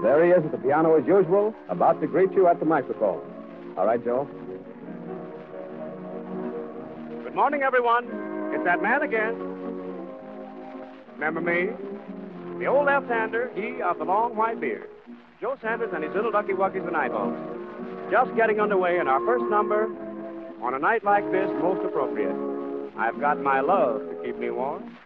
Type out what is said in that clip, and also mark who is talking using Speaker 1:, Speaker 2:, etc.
Speaker 1: There he is at the piano as usual, about to greet you at the microphone. All right, Joe?
Speaker 2: Good morning, everyone. It's that man again. Remember me? The old left-hander, he of the long white beard. Joe Sanders and his little ducky wuggies and eyeballs. Just getting underway in our first number on a night like this, most appropriate. I've got my love to keep me warm.